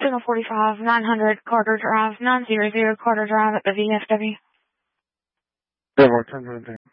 Signal 45, 900 Carter Drive, 900 Carter Drive at the VFW. Yeah,